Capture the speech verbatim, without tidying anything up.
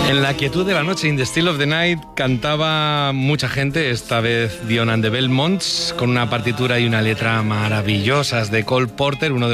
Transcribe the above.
En la quietud de la noche, In the Still of the Night, cantaba mucha gente, esta vez Dion and the Belmonts, con una partitura y una letra maravillosas de Cole Porter, uno de